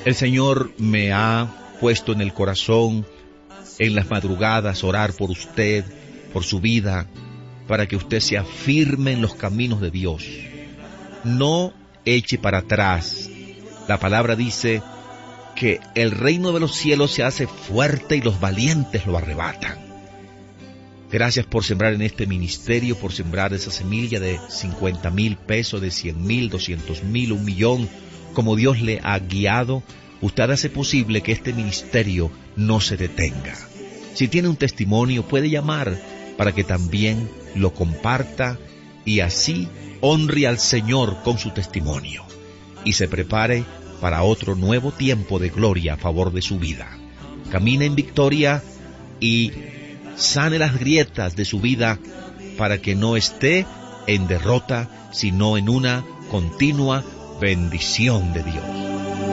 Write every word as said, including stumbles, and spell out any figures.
El Señor me ha puesto en el corazón, en las madrugadas, orar por usted, por su vida, para que usted se afirme en los caminos de Dios. No eche para atrás. La palabra dice que el reino de los cielos se hace fuerte y los valientes lo arrebatan. Gracias por sembrar en este ministerio, por sembrar esa semilla de cincuenta mil pesos, de cien mil, doscientos mil, un millón, como Dios le ha guiado. Usted hace posible que este ministerio no se detenga. Si tiene un testimonio, puede llamar para que también lo comparta y así honre al Señor con su testimonio y se prepare para otro nuevo tiempo de gloria a favor de su vida. Camine en victoria y sane las grietas de su vida para que no esté en derrota, sino en una continua bendición de Dios.